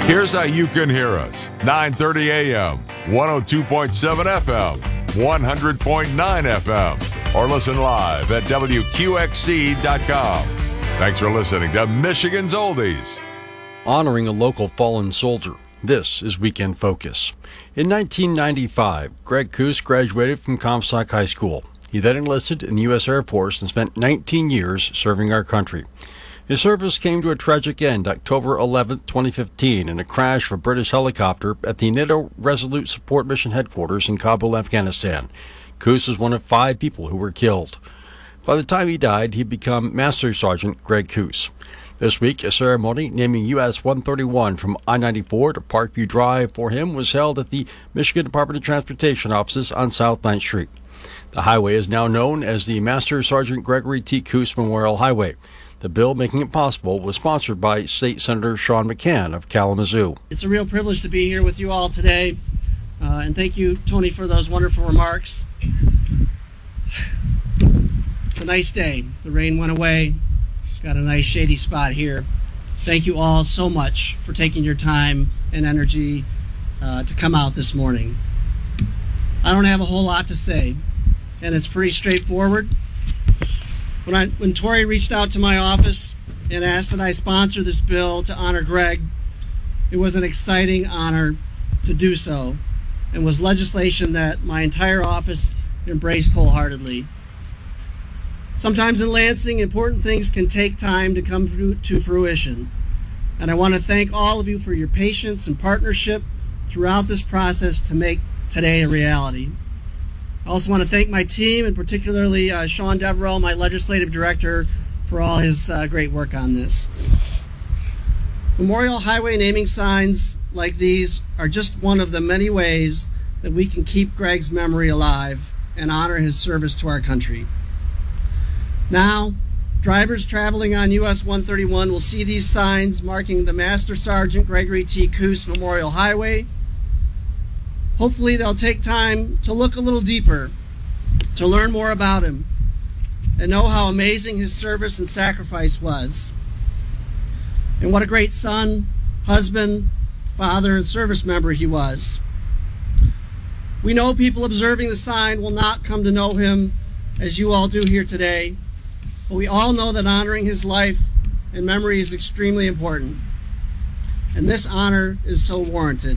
Here's how you can hear us. 9:30 a.m., 102.7 FM, 100.9 FM, or listen live at WQXC.com. Thanks for listening to Michigan's Oldies. Honoring a local fallen soldier. This is Weekend Focus. In 1995, Greg Koos graduated from Comstock High School. He then enlisted in the U.S. Air Force and spent 19 years serving our country. His service came to a tragic end October 11, 2015, in a crash of a British helicopter at the NATO Resolute Support Mission headquarters in Kabul, Afghanistan. Koos was one of 5 people who were killed. By the time he died, he'd become Master Sergeant Greg Koos. This week, a ceremony naming US 131 from I-94 to Parkview Drive for him was held at the Michigan Department of Transportation offices on South 9th Street. The highway is now known as the Master Sergeant Gregory T. Koos Memorial Highway. The bill making it possible was sponsored by State Senator Sean McCann of Kalamazoo. It's a real privilege to be here with you all today, and thank you, Tony, for those wonderful remarks. It's a nice day. The rain went away. Got a nice shady spot here. Thank you all so much for taking your time and energy to come out this morning. I don't have a whole lot to say, and it's pretty straightforward. When Tori reached out to my office and asked that I sponsor this bill to honor Greg, it was an exciting honor to do so, and was legislation that my entire office embraced wholeheartedly. Sometimes in Lansing, important things can take time to come to fruition, and I want to thank all of you for your patience and partnership throughout this process to make today a reality. I also want to thank my team, and particularly Sean Deverell, my legislative director, for all his great work on this. Memorial Highway naming signs like these are just one of the many ways that we can keep Greg's memory alive and honor his service to our country. Now, drivers traveling on US 131 will see these signs marking the Master Sergeant Gregory T. Koos Memorial Highway. Hopefully they'll take time to look a little deeper, to learn more about him, and know how amazing his service and sacrifice was. And what a great son, husband, father, and service member he was. We know people observing the sign will not come to know him as you all do here today, but we all know that honoring his life and memory is extremely important, and this honor is so warranted.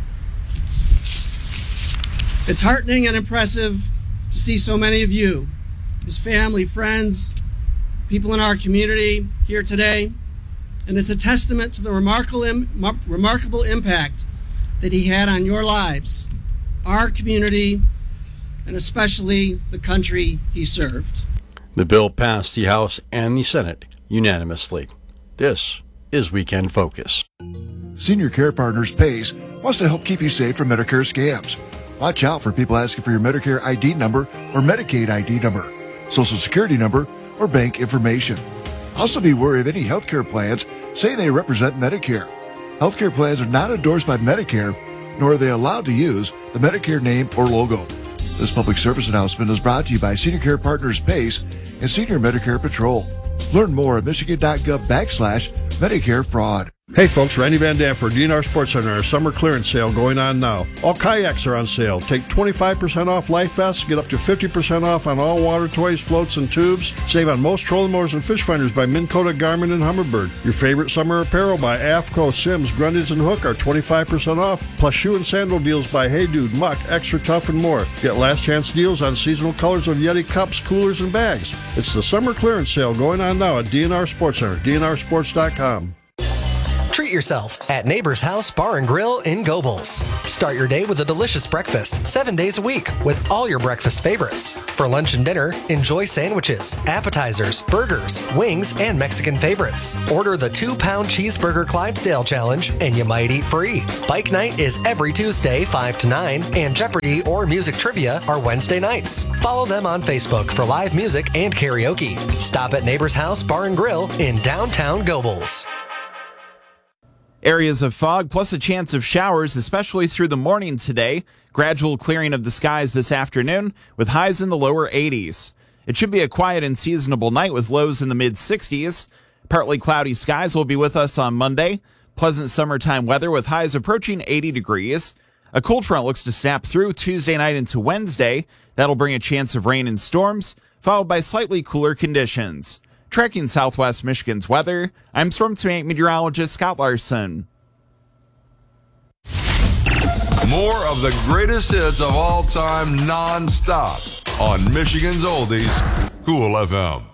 It's heartening and impressive to see so many of you, his family, friends, people in our community here today, and it's a testament to the remarkable impact that he had on your lives, our community, and especially the country he served. The bill passed the House and the Senate unanimously. This is Weekend Focus. Senior Care Partners PACE wants to help keep you safe from Medicare scams. Watch out for people asking for your Medicare ID number or Medicaid ID number, Social Security number, or bank information. Also be wary of any healthcare plans saying they represent Medicare. Healthcare plans are not endorsed by Medicare, nor are they allowed to use the Medicare name or logo. This public service announcement is brought to you by Senior Care Partners PACE and Senior Medicare Patrol. Learn more at michigan.gov/Medicare fraud. Hey folks, Randy Van Dam for DNR Sports Center. Our summer clearance sale going on now. All kayaks are on sale. Take 25% off life vests, get up to 50% off on all water toys, floats, and tubes. Save on most trolling motors and fish finders by Minn Kota, Garmin, and Humminbird. Your favorite summer apparel by AFCO, Sims, Grundage, and Hook are 25% off. Plus shoe and sandal deals by Hey Dude, Muck, Extra Tough, and more. Get last chance deals on seasonal colors of Yeti cups, coolers, and bags. It's the summer clearance sale going on now at DNR Sports Center, DNRsports.com. Treat yourself at Neighbor's House Bar and Grill in Gobles. Start your day with a delicious breakfast 7 days a week with all your breakfast favorites. For lunch and dinner, enjoy sandwiches, appetizers, burgers, wings, and Mexican favorites. Order the 2-pound cheeseburger Clydesdale challenge and you might eat free. Bike night is every Tuesday 5 to 9 and Jeopardy or music trivia are Wednesday nights. Follow them on Facebook for live music and karaoke. Stop at Neighbor's House Bar and Grill in downtown Gobles. Areas of fog plus a chance of showers, especially through the morning today. Gradual clearing of the skies this afternoon with highs in the lower 80s. It should be a quiet and seasonable night with lows in the mid-60s. Partly cloudy skies will be with us on Monday. Pleasant summertime weather with highs approaching 80 degrees. A cold front looks to snap through Tuesday night into Wednesday. That'll bring a chance of rain and storms, followed by slightly cooler conditions. Tracking Southwest Michigan's weather, I'm Storm Team 8 meteorologist Scott Larson. More of the greatest hits of all time non-stop on Michigan's Oldies, Cool FM.